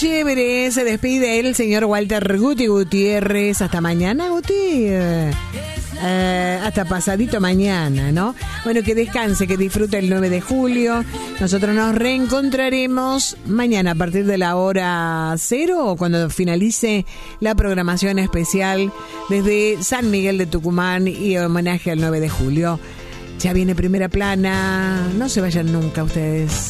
chévere. Se despide el señor Walter Guti Gutiérrez. Hasta mañana, Guti. Hasta pasadito mañana, ¿no? Bueno, que descanse, que disfrute el 9 de julio. Nosotros nos reencontraremos mañana a partir de la hora 0 o cuando finalice la programación especial desde San Miguel de Tucumán y homenaje al 9 de julio. Ya viene Primera Plana. No se vayan nunca ustedes.